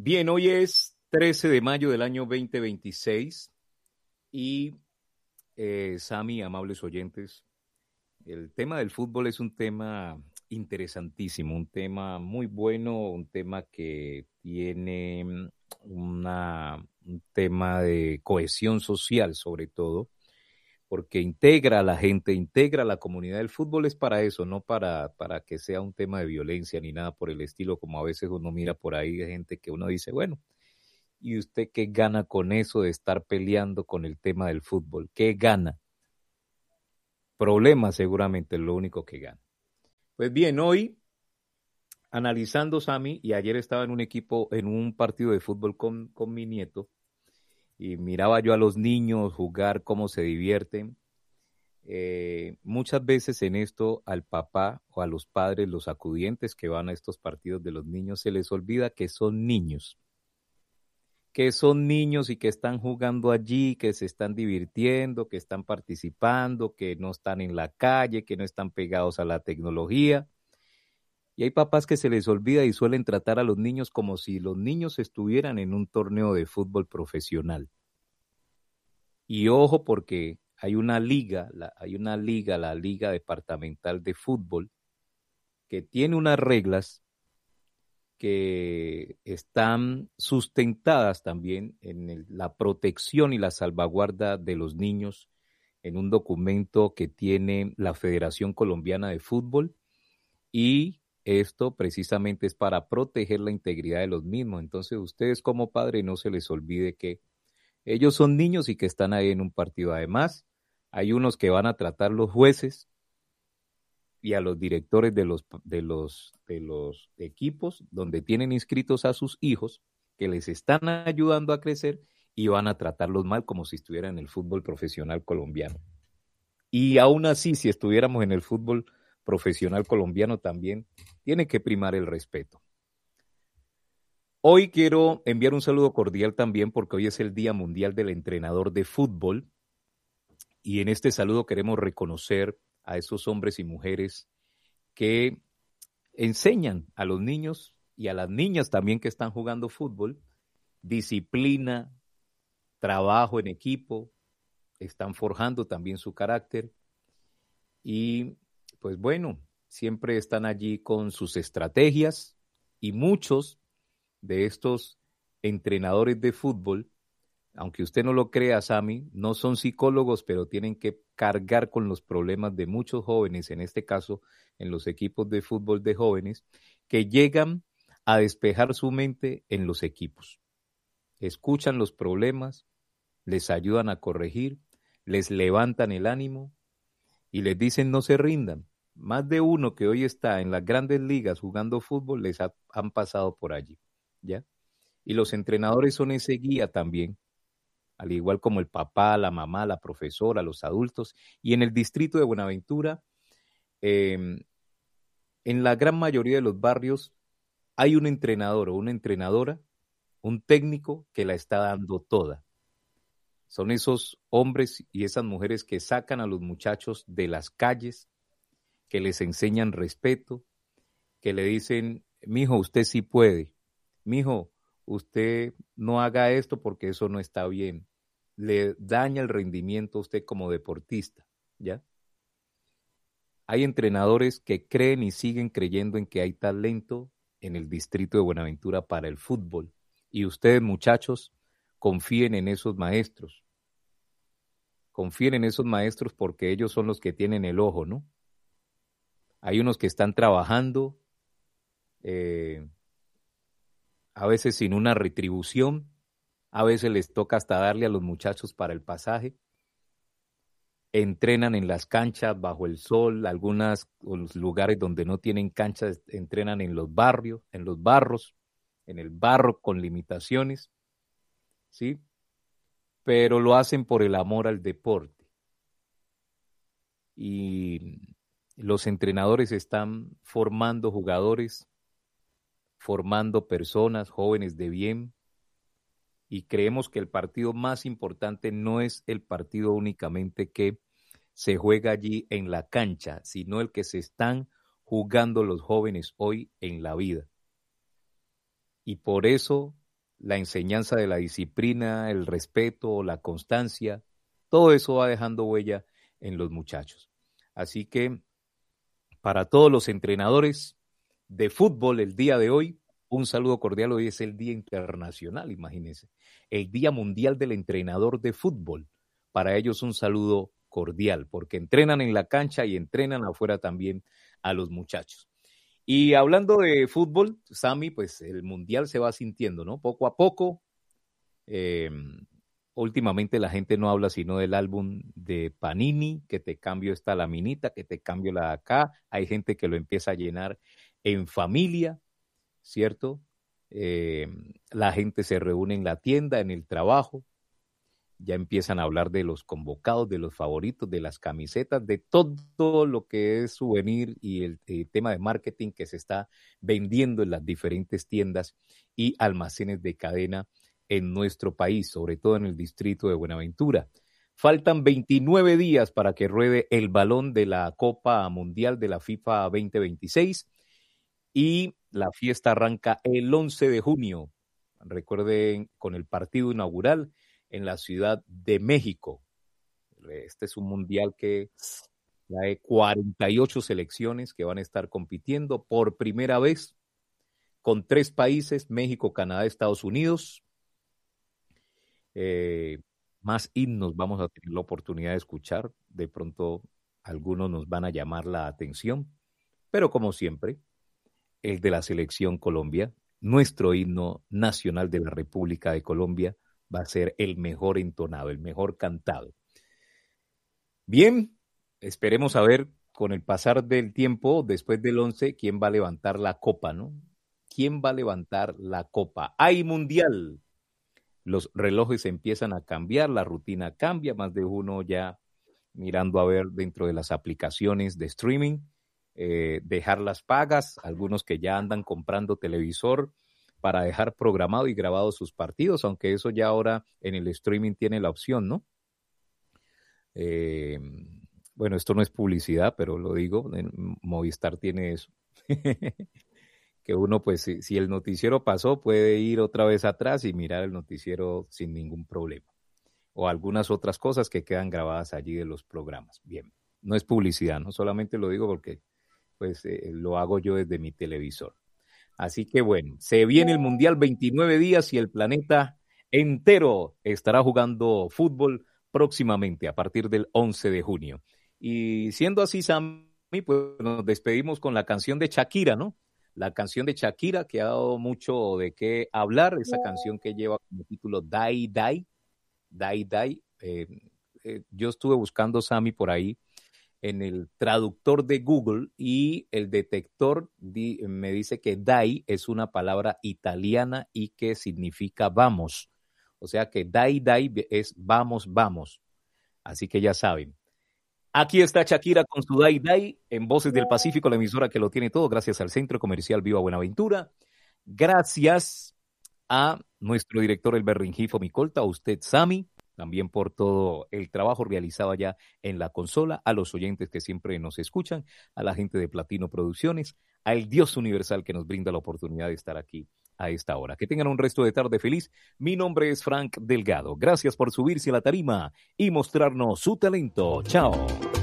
Bien, hoy es 13 de mayo del año 2026 y Sami, amables oyentes, el tema del fútbol es un tema interesantísimo, un tema muy bueno, un tema que tiene un tema de cohesión social sobre todo, porque integra a la gente, integra a la comunidad. El fútbol es para eso, no para que sea un tema de violencia ni nada por el estilo, como a veces uno mira por ahí de gente que uno dice, bueno, ¿y usted qué gana con eso de estar peleando con el tema del fútbol? ¿Qué gana? Problemas seguramente es lo único que gana. Pues bien, hoy analizando Sami, y ayer estaba en un equipo, en un partido de fútbol con mi nieto, y miraba yo a los niños jugar, cómo se divierten. Muchas veces en esto al papá o a los padres, los acudientes que van a estos partidos de los niños, se les olvida que son niños y que están jugando allí, que se están divirtiendo, que están participando, que no están en la calle, que no están pegados a la tecnología. Y hay papás que se les olvida y suelen tratar a los niños como si los niños estuvieran en un torneo de fútbol profesional. Y ojo porque hay una liga, la Liga Departamental de Fútbol, que tiene unas reglas que están sustentadas también en la protección y la salvaguarda de los niños en un documento que tiene la Federación Colombiana de Fútbol, y esto precisamente es para proteger la integridad de los mismos. Entonces ustedes como padres no se les olvide que ellos son niños y que están ahí en un partido. Además, hay unos que van a tratar los jueces y a los directores de los equipos donde tienen inscritos a sus hijos, que les están ayudando a crecer y van a tratarlos mal como si estuvieran en el fútbol profesional colombiano. Y aún así, si estuviéramos en el fútbol profesional colombiano también, tiene que primar el respeto. Hoy quiero enviar un saludo cordial también porque hoy es el Día Mundial del Entrenador de Fútbol, y en este saludo queremos reconocer a esos hombres y mujeres que enseñan a los niños y a las niñas también que están jugando fútbol disciplina, trabajo en equipo, están forjando también su carácter y pues bueno, siempre están allí con sus estrategias, y muchos de estos entrenadores de fútbol, aunque usted no lo crea, Sami, no son psicólogos, pero tienen que cargar con los problemas de muchos jóvenes, en este caso en los equipos de fútbol de jóvenes, que llegan a despejar su mente en los equipos. Escuchan los problemas, les ayudan a corregir, les levantan el ánimo y les dicen no se rindan. Más de uno que hoy está en las grandes ligas jugando fútbol han pasado por allí, ¿ya? Y los entrenadores son ese guía también, al igual como el papá, la mamá, la profesora, los adultos. Y en el distrito de Buenaventura, eh, en la gran mayoría de los barrios, hay un entrenador o una entrenadora, un técnico que la está dando toda. Son esos hombres y esas mujeres que sacan a los muchachos de las calles, que les enseñan respeto, que le dicen, mijo, usted sí puede, mijo, usted no haga esto porque eso no está bien, le daña el rendimiento a usted como deportista, ¿ya? Hay entrenadores que creen y siguen creyendo en que hay talento en el distrito de Buenaventura para el fútbol, y ustedes, muchachos, confíen en esos maestros, confíen en esos maestros porque ellos son los que tienen el ojo, ¿no? Hay unos que están trabajando, eh, a veces sin una retribución, a veces les toca hasta darle a los muchachos para el pasaje, entrenan en las canchas bajo el sol, algunos lugares donde no tienen canchas entrenan en los barrios, en los barros, en el barro con limitaciones, ¿sí? Pero lo hacen por el amor al deporte. Y los entrenadores están formando jugadores, formando personas, jóvenes de bien, y creemos que el partido más importante no es el partido únicamente que se juega allí en la cancha, sino el que se están jugando los jóvenes hoy en la vida. Y por eso la enseñanza de la disciplina, el respeto, la constancia, todo eso va dejando huella en los muchachos. Así que para todos los entrenadores de fútbol el día de hoy, un saludo cordial. Hoy es el Día Internacional, imagínense, el Día Mundial del Entrenador de Fútbol. Para ellos un saludo cordial, porque entrenan en la cancha y entrenan afuera también a los muchachos. Y hablando de fútbol, Sammy, pues el Mundial se va sintiendo, ¿no? Poco a poco. Últimamente la gente no habla sino del álbum de Panini, que te cambio esta laminita, que te cambio la de acá. Hay gente que lo empieza a llenar en familia, ¿cierto? La gente se reúne en la tienda, en el trabajo. Ya empiezan a hablar de los convocados, de los favoritos, de las camisetas, de todo lo que es souvenir y el tema de marketing que se está vendiendo en las diferentes tiendas y almacenes de cadena en nuestro país, sobre todo en el distrito de Buenaventura. Faltan 29 días para que ruede el balón de la Copa Mundial de la FIFA 2026 y la fiesta arranca el 11 de junio. Recuerden, con el partido inaugural en la Ciudad de México. Este es un mundial que trae 48 selecciones que van a estar compitiendo por primera vez con 3 países, México, Canadá, Estados Unidos. Más himnos vamos a tener la oportunidad de escuchar. De pronto algunos nos van a llamar la atención, pero como siempre, el de la selección Colombia, nuestro himno nacional de la República de Colombia, va a ser el mejor entonado, el mejor cantado. Bien, esperemos a ver con el pasar del tiempo, después del 11, quién va a levantar la copa, ¿no? ¿Quién va a levantar la copa? ¡Hay mundial! Los relojes empiezan a cambiar, la rutina cambia, más de uno ya mirando a ver dentro de las aplicaciones de streaming, dejar las pagas, algunos que ya andan comprando televisor para dejar programado y grabado sus partidos, aunque eso ya ahora en el streaming tiene la opción, ¿no? Bueno, esto no es publicidad, pero lo digo, Movistar tiene eso. Que uno, pues, si el noticiero pasó, puede ir otra vez atrás y mirar el noticiero sin ningún problema. O algunas otras cosas que quedan grabadas allí de los programas. Bien, no es publicidad, no solamente lo digo porque, pues, lo hago yo desde mi televisor. Así que bueno, se viene el Mundial, 29 días y el planeta entero estará jugando fútbol próximamente a partir del 11 de junio. Y siendo así, Sammy, pues nos despedimos con la canción de Shakira, ¿no? La canción de Shakira que ha dado mucho de qué hablar, esa canción que lleva como título Die Die, Die Die. Yo estuve buscando, Sammy, por ahí en el traductor de Google y el detector me dice que dai es una palabra italiana y que significa vamos. O sea que dai es vamos, vamos. Así que ya saben. Aquí está Shakira con su Dai Dai en Voces del Pacífico, la emisora que lo tiene todo, gracias al Centro Comercial Viva Buenaventura. Gracias a nuestro director Elber Rengifo Micolta, a usted, Sammy, también por todo el trabajo realizado allá en la consola, a los oyentes que siempre nos escuchan, a la gente de Platino Producciones, al Dios Universal que nos brinda la oportunidad de estar aquí a esta hora. Que tengan un resto de tarde feliz. Mi nombre es Frank Delgado. Gracias por subirse a la tarima y mostrarnos su talento. Chao.